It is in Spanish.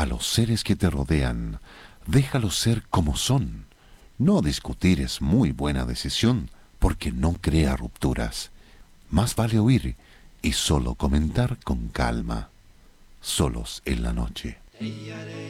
a los seres que te rodean, déjalos ser como son. No discutir es muy buena decisión porque no crea rupturas. Más vale oír y solo comentar con calma, solos en la noche.